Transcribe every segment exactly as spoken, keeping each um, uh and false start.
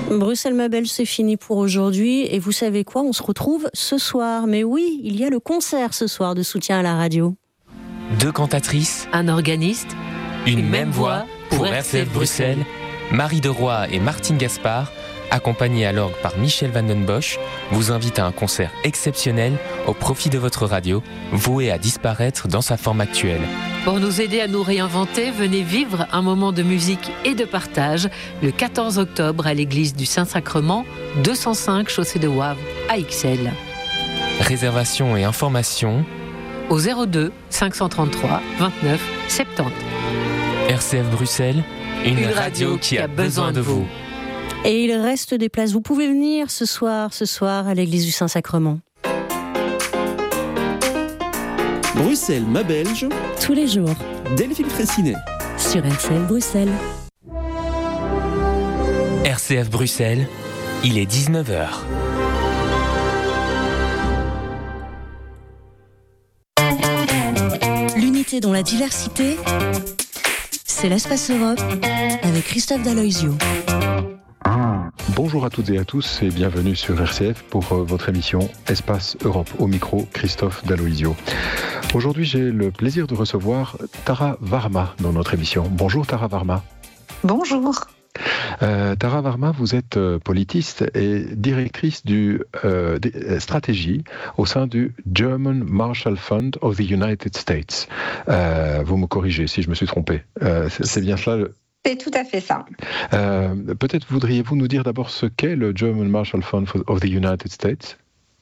Bruxelles ma belle, c'est fini pour aujourd'hui. Et vous savez quoi, on se retrouve ce soir. Mais oui, il y a le concert ce soir de soutien à la radio. Deux cantatrices, un organiste, une, une même voix pour, pour R C F Bruxelles. Marie de Roy et Martine Gaspard, accompagnés à l'orgue par Michel Van Den Bosch, vous invitent à un concert exceptionnel au profit de votre radio, voué à disparaître dans sa forme actuelle. Pour nous aider à nous réinventer, venez vivre un moment de musique et de partage le quatorze octobre à l'église du Saint-Sacrement, deux cent cinq chaussée de Wavre à Ixelles. Réservation et informations au zéro deux cinq cent trente-trois vingt-neuf soixante-dix. R C F Bruxelles, une, une radio, radio qui a besoin de vous. Et il reste des places. Vous pouvez venir ce soir, ce soir à l'église du Saint-Sacrement. Bruxelles, ma belge. Tous les jours. Delphine Fraissinet. Sur R C F Bruxelles. R C F Bruxelles, il est dix-neuf heures. L'unité dans la diversité, c'est l'Espace Europe avec Christophe Daloisio. Bonjour à toutes et à tous et bienvenue sur R C F pour votre émission Espace Europe. Au micro, Christophe Daloisio. Aujourd'hui, j'ai le plaisir de recevoir Tara Varma dans notre émission. Bonjour Tara Varma. Bonjour. Euh, Tara Varma, vous êtes euh, politiste et directrice du euh, de, stratégie au sein du German Marshall Fund of the United States. Euh, vous me corrigez si je me suis trompé. Euh, c'est, c'est bien cela le... C'est tout à fait ça. Euh, peut-être voudriez-vous nous dire d'abord ce qu'est le German Marshall Fund of the United States ?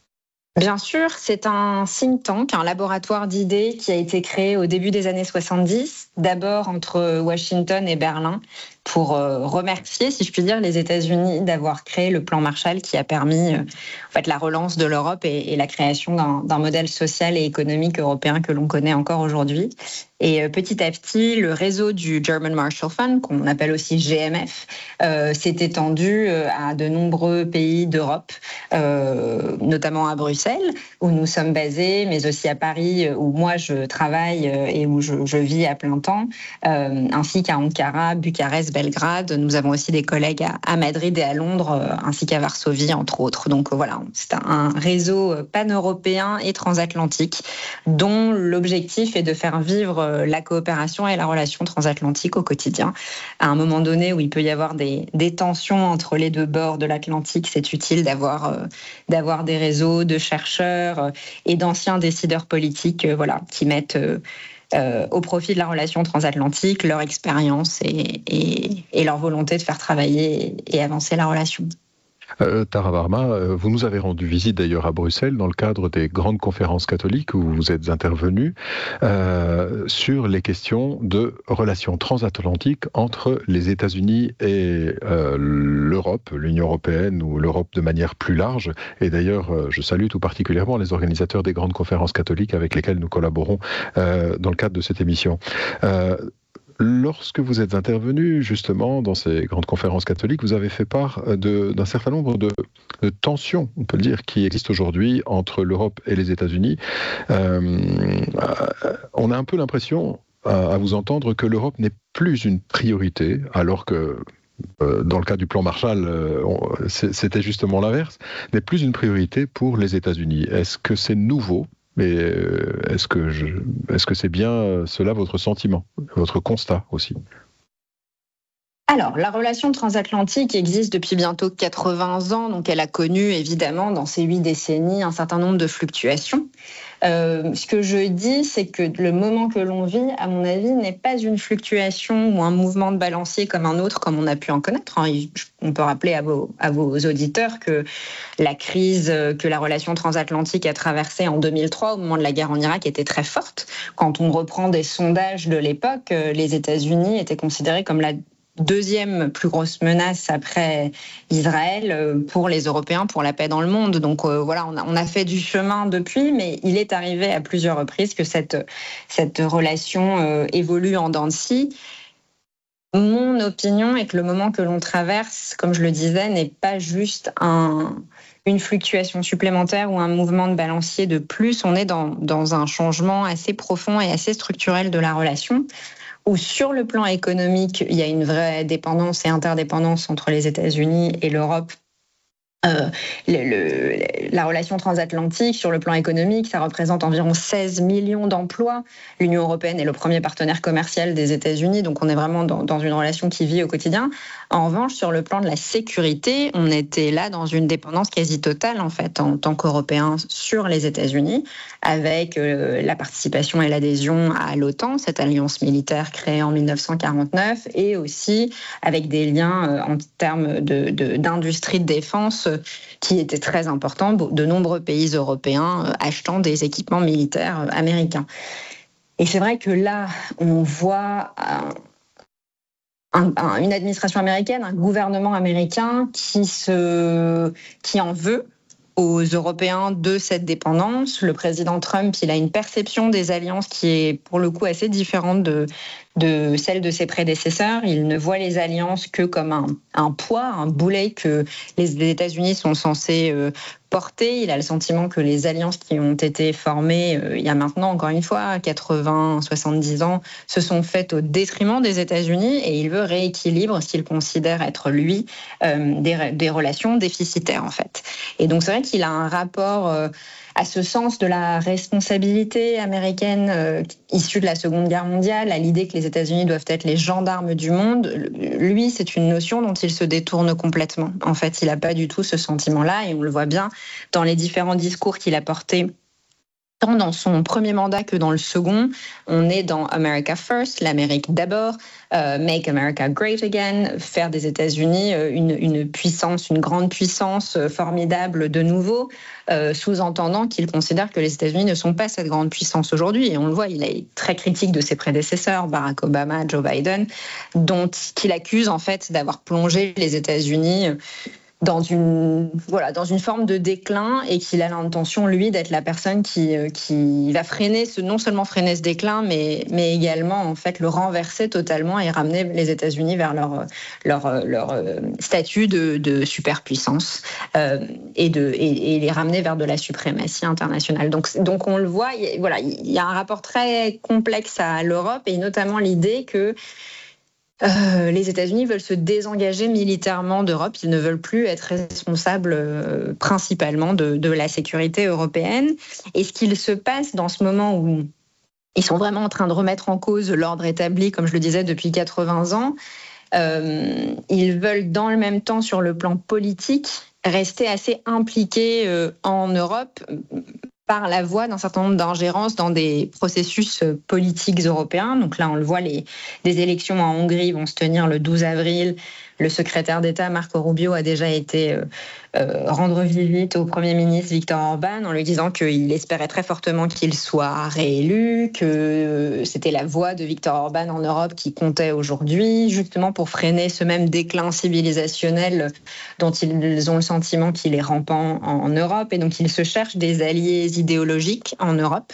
Bien sûr, c'est un think tank, un laboratoire d'idées qui a été créé au début des années soixante-dix, d'abord entre Washington et Berlin, pour remercier, si je puis dire, les États-Unis d'avoir créé le plan Marshall qui a permis en fait, la relance de l'Europe et, et la création d'un, d'un modèle social et économique européen que l'on connaît encore aujourd'hui. Et petit à petit, le réseau du German Marshall Fund, qu'on appelle aussi G M F, euh, s'est étendu à de nombreux pays d'Europe, euh, notamment à Bruxelles, où nous sommes basés, mais aussi à Paris, où moi je travaille et où je, je vis à plein temps, euh, ainsi qu'à Ankara, Bucarest, Belgrade. Nous avons aussi des collègues à, à Madrid et à Londres, euh, ainsi qu'à Varsovie, entre autres. Donc euh, voilà, c'est un réseau pan-européen et transatlantique, dont l'objectif est de faire vivre la coopération et la relation transatlantique au quotidien. À un moment donné où il peut y avoir des, des tensions entre les deux bords de l'Atlantique, c'est utile d'avoir, euh, d'avoir des réseaux de chercheurs euh, et d'anciens décideurs politiques euh, voilà, qui mettent euh, euh, au profit de la relation transatlantique leur expérience et, et, et leur volonté de faire travailler et, et avancer la relation. Euh, Tara Varma, euh, vous nous avez rendu visite d'ailleurs à Bruxelles dans le cadre des grandes conférences catholiques où vous êtes intervenu euh, sur les questions de relations transatlantiques entre les États-Unis et euh, l'Europe, l'Union européenne ou l'Europe de manière plus large. Et d'ailleurs, euh, je salue tout particulièrement les organisateurs des grandes conférences catholiques avec lesquels nous collaborons euh, dans le cadre de cette émission. Euh, Lorsque vous êtes intervenu justement dans ces grandes conférences catholiques, vous avez fait part de, d'un certain nombre de, de tensions, on peut le dire, qui existent aujourd'hui entre l'Europe et les États-Unis. Euh, on a un peu l'impression, à, à vous entendre, que l'Europe n'est plus une priorité, alors que euh, dans le cas du plan Marshall, euh, on, c'était justement l'inverse, n'est plus une priorité pour les États-Unis. Est-ce que c'est nouveau ? Mais est-ce que, je, est-ce que c'est bien cela votre sentiment, votre constat aussi ? Alors, la relation transatlantique existe depuis bientôt quatre-vingts ans, donc elle a connu évidemment dans ces huit décennies un certain nombre de fluctuations. Euh, ce que je dis, c'est que le moment que l'on vit, à mon avis, n'est pas une fluctuation ou un mouvement de balancier comme un autre, comme on a pu en connaître. On peut rappeler à vos, à vos auditeurs que la crise que la relation transatlantique a traversée en deux mille trois, au moment de la guerre en Irak, était très forte. Quand on reprend des sondages de l'époque, les États-Unis étaient considérés comme la deuxième plus grosse menace après Israël pour les Européens, pour la paix dans le monde. Donc euh, voilà, on a, on a fait du chemin depuis, mais il est arrivé à plusieurs reprises que cette, cette relation euh, évolue en dents de scie. Mon opinion est que le moment que l'on traverse, comme je le disais, n'est pas juste un, une fluctuation supplémentaire ou un mouvement de balancier de plus. On est dans, dans un changement assez profond et assez structurel de la relation. où sur le plan économique, il y a une vraie dépendance et interdépendance entre les États-Unis et l'Europe. Euh, le, le, la relation transatlantique, sur le plan économique, ça représente environ seize millions d'emplois. L'Union européenne est le premier partenaire commercial des États-Unis, donc on est vraiment dans, dans une relation qui vit au quotidien. En revanche, sur le plan de la sécurité, on était là dans une dépendance quasi totale, en fait, en tant qu'Européens sur les États-Unis, avec euh, la participation et l'adhésion à l'OTAN, cette alliance militaire créée en mille neuf cent quarante-neuf, et aussi avec des liens euh, en termes de, de, d'industrie de défense qui était très important, de nombreux pays européens achetant des équipements militaires américains. Et c'est vrai que là, on voit un, un, une administration américaine, un gouvernement américain qui, se, qui en veut aux Européens de cette dépendance. Le président Trump, il a une perception des alliances qui est pour le coup assez différente de, de celle de ses prédécesseurs. Il ne voit les alliances que comme un, un poids, un boulet que les États-Unis sont censés euh, porter. Il a le sentiment que les alliances qui ont été formées euh, il y a maintenant, encore une fois, quatre-vingts, soixante-dix ans, se sont faites au détriment des États-Unis et il veut rééquilibrer ce qu'il considère être, lui, euh, des, des relations déficitaires, en fait. Et donc, c'est vrai qu'il a un rapport euh, à ce sens de la responsabilité américaine euh, issue de la Seconde Guerre mondiale, à l'idée que les États-Unis doivent être les gendarmes du monde. Lui, c'est une notion dont il se détourne complètement. En fait, il n'a pas du tout ce sentiment-là et on le voit bien dans les différents discours qu'il a portés tant dans son premier mandat que dans le second. On est dans America First, l'Amérique d'abord, euh, Make America Great Again, faire des États-Unis une, une puissance, une grande puissance formidable de nouveau, euh, sous-entendant qu'il considère que les États-Unis ne sont pas cette grande puissance aujourd'hui. Et on le voit, il est très critique de ses prédécesseurs, Barack Obama, Joe Biden, dont qu'il accuse en fait d'avoir plongé les États-Unis dans une, voilà, dans une forme de déclin et qu'il a l'intention, lui, d'être la personne qui, qui va freiner, ce, non seulement freiner ce déclin, mais, mais également, en fait, le renverser totalement et ramener les États-Unis vers leur, leur, leur statut de, de superpuissance euh, et, de, et, et les ramener vers de la suprématie internationale. Donc, donc on le voit, il, voilà, il y a un rapport très complexe à l'Europe et notamment l'idée que Euh, les États-Unis veulent se désengager militairement d'Europe. Ils ne veulent plus être responsables euh, principalement de, de la sécurité européenne. Et ce qu'il se passe dans ce moment où ils sont vraiment en train de remettre en cause l'ordre établi, comme je le disais, depuis quatre-vingts ans, euh, ils veulent dans le même temps, sur le plan politique, rester assez impliqués euh, en Europe par la voie d'un certain nombre d'ingérences dans des processus politiques européens. Donc là, on le voit, les, les élections en Hongrie vont se tenir le douze avril. Le secrétaire d'État, Marco Rubio, a déjà été euh, euh, rendre visite au Premier ministre Viktor Orban en lui disant qu'il espérait très fortement qu'il soit réélu, que c'était la voix de Viktor Orban en Europe qui comptait aujourd'hui, justement pour freiner ce même déclin civilisationnel dont ils ont le sentiment qu'il est rampant en Europe. Et donc, ils se cherchent des alliés idéologiques en Europe,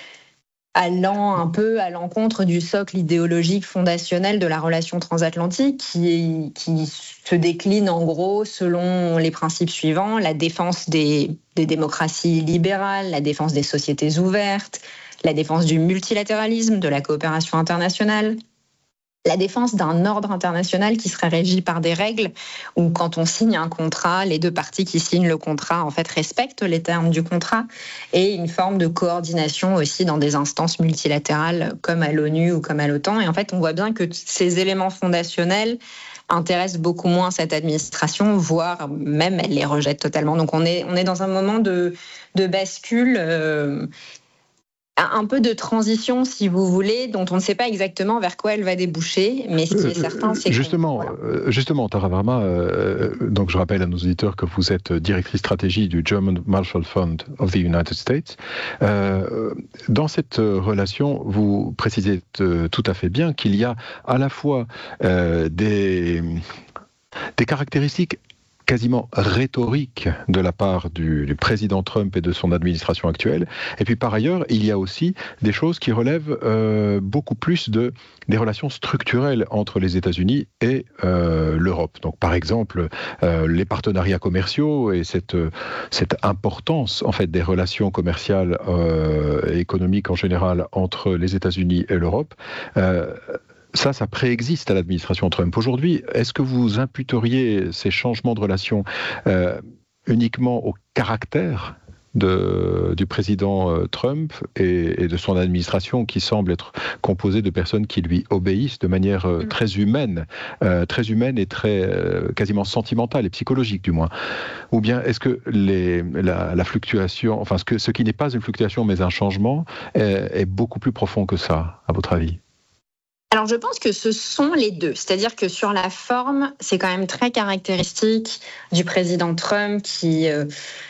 allant un peu à l'encontre du socle idéologique fondationnel de la relation transatlantique qui, qui se décline en gros selon les principes suivants: la défense des, des démocraties libérales, la défense des sociétés ouvertes, la défense du multilatéralisme, de la coopération internationale, la défense d'un ordre international qui serait régi par des règles où, quand on signe un contrat, les deux parties qui signent le contrat en fait respectent les termes du contrat, et une forme de coordination aussi dans des instances multilatérales comme à l'ONU ou comme à l'OTAN. Et en fait, on voit bien que ces éléments fondationnels intéressent beaucoup moins cette administration, voire même elle les rejette totalement. Donc on est, on est dans un moment de, de bascule, euh, un peu de transition, si vous voulez, dont on ne sait pas exactement vers quoi elle va déboucher, mais ce qui est certain, c'est justement, que... Voilà. Justement, Tara Varma, euh, donc je rappelle à nos auditeurs que vous êtes directrice stratégie du German Marshall Fund of the United States. Euh, dans cette relation, vous précisez tout à fait bien qu'il y a à la fois euh, des, des caractéristiques quasiment rhétorique de la part du, du président Trump et de son administration actuelle. Et puis par ailleurs, il y a aussi des choses qui relèvent euh, beaucoup plus de, des relations structurelles entre les États-Unis et euh, l'Europe. Donc par exemple, euh, les partenariats commerciaux et cette, cette importance en fait des relations commerciales euh, et économiques en général entre les États-Unis et l'Europe. Euh, ça, ça préexiste à l'administration Trump. Aujourd'hui, est-ce que vous imputeriez ces changements de relations euh, uniquement au caractère de, du président Trump et, et de son administration qui semble être composée de personnes qui lui obéissent de manière euh, très humaine, euh, très humaine et très euh, quasiment sentimentale et psychologique du moins. Ou bien est-ce que les, la, la fluctuation, enfin ce, que, ce qui n'est pas une fluctuation mais un changement est, est beaucoup plus profond que ça, à votre avis ? Alors je pense que ce sont les deux, c'est-à-dire que sur la forme, c'est quand même très caractéristique du président Trump qui... Euh,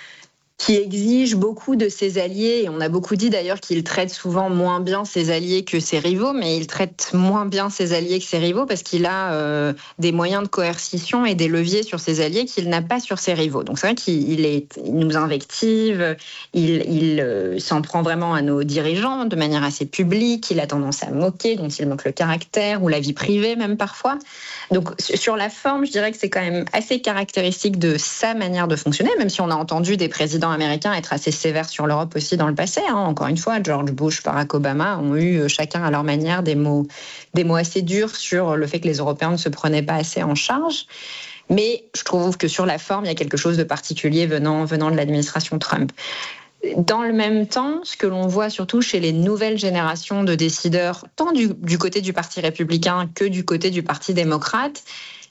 qui exige beaucoup de ses alliés, et on a beaucoup dit d'ailleurs qu'il traite souvent moins bien ses alliés que ses rivaux, mais il traite moins bien ses alliés que ses rivaux parce qu'il a euh, des moyens de coercition et des leviers sur ses alliés qu'il n'a pas sur ses rivaux. Donc c'est vrai qu'il est, il nous invective, il, il euh, s'en prend vraiment à nos dirigeants de manière assez publique, il a tendance à moquer, dont il moque le caractère ou la vie privée même parfois. Donc sur la forme, je dirais que c'est quand même assez caractéristique de sa manière de fonctionner, même si on a entendu des présidents américains être assez sévères sur l'Europe aussi dans le passé. Hein. Encore une fois, George Bush, Barack Obama ont eu chacun à leur manière des mots, des mots assez durs sur le fait que les Européens ne se prenaient pas assez en charge. Mais je trouve que sur la forme, il y a quelque chose de particulier venant, venant de l'administration Trump. Dans le même temps, ce que l'on voit surtout chez les nouvelles générations de décideurs, tant du, du côté du Parti républicain que du côté du Parti démocrate,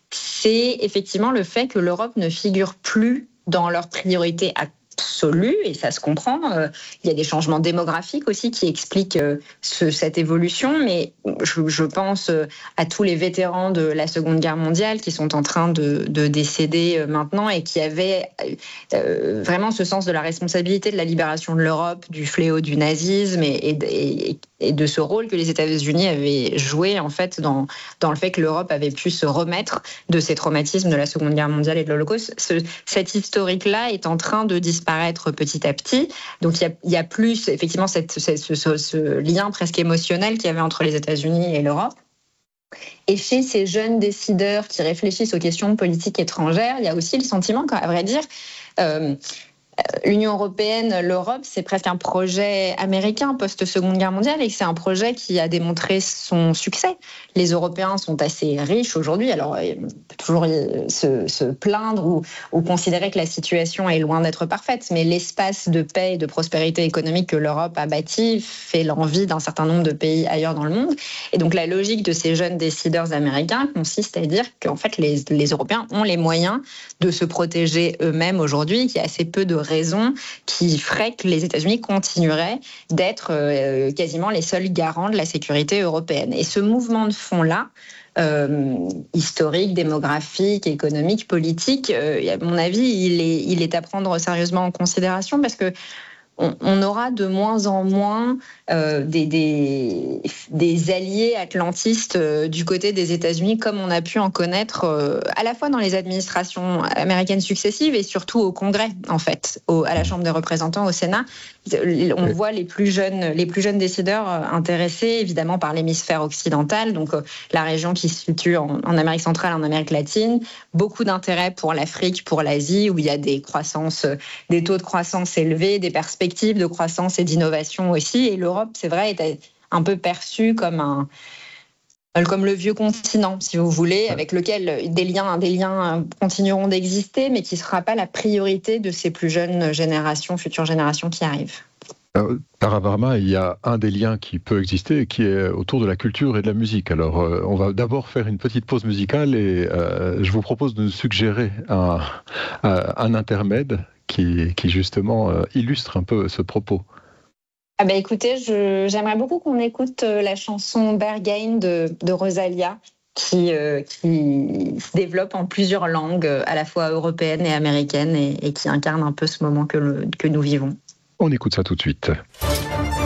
c'est effectivement le fait que l'Europe ne figure plus dans leurs priorités absolue, et ça se comprend. Euh, il y a des changements démographiques aussi qui expliquent euh, ce, cette évolution, mais je, je pense euh, à tous les vétérans de la Seconde Guerre mondiale qui sont en train de, de décéder euh, maintenant et qui avaient euh, vraiment ce sens de la responsabilité de la libération de l'Europe, du fléau du nazisme et, et, et, et de ce rôle que les États-Unis avaient joué en fait dans, dans le fait que l'Europe avait pu se remettre de ces traumatismes de la Seconde Guerre mondiale et de l'Holocauste. Ce, cette historique-là est en train de disparaître petit à petit. Donc il y a, il y a plus effectivement cette, ce, ce, ce lien presque émotionnel qu'il y avait entre les États-Unis et l'Europe. Et chez ces jeunes décideurs qui réfléchissent aux questions de politique étrangère, il y a aussi le sentiment qu'à vrai dire, euh, l'Union européenne, l'Europe, c'est presque un projet américain post-Seconde Guerre mondiale et que c'est un projet qui a démontré son succès. Les Européens sont assez riches aujourd'hui, alors on peut toujours se, se plaindre ou, ou considérer que la situation est loin d'être parfaite, mais l'espace de paix et de prospérité économique que l'Europe a bâti fait l'envie d'un certain nombre de pays ailleurs dans le monde. Et donc la logique de ces jeunes décideurs américains consiste à dire qu'en fait les, les Européens ont les moyens de se protéger eux-mêmes aujourd'hui, qu'il y a assez peu de raisons qui feraient que les États-Unis continueraient d'être euh, quasiment les seuls garants de la sécurité européenne. Et ce mouvement de fond-là, euh, historique, démographique, économique, politique, euh, à mon avis, il est, il est à prendre sérieusement en considération parce que on, on aura de moins en moins euh, des, des, des alliés atlantistes euh, du côté des États-Unis, comme on a pu en connaître euh, à la fois dans les administrations américaines successives et surtout au Congrès, en fait, au, à la Chambre des représentants, au Sénat. On voit les plus jeunes, les plus jeunes décideurs intéressés, évidemment, par l'hémisphère occidental, donc euh, la région qui se situe en, en Amérique centrale, en Amérique latine. Beaucoup d'intérêt pour l'Afrique, pour l'Asie, où il y a des croissances, des taux de croissance élevés, des perspectives de croissance et d'innovation aussi. Et l'Europe, c'est vrai, est un peu perçue comme un comme le vieux continent, si vous voulez, avec lequel des liens, des liens continueront d'exister, mais qui ne sera pas la priorité de ces plus jeunes générations, futures générations qui arrivent. Tara Varma, il y a un des liens qui peut exister, qui est autour de la culture et de la musique. Alors, euh, on va d'abord faire une petite pause musicale et euh, je vous propose de nous suggérer un, un intermède qui, qui justement euh, illustre un peu ce propos. Ah bah écoutez, je, j'aimerais beaucoup qu'on écoute la chanson Berghain de, de Rosalia, qui, euh, qui se développe en plusieurs langues, à la fois européennes et américaines, et, et qui incarne un peu ce moment que, le, que nous vivons. On écoute ça tout de suite.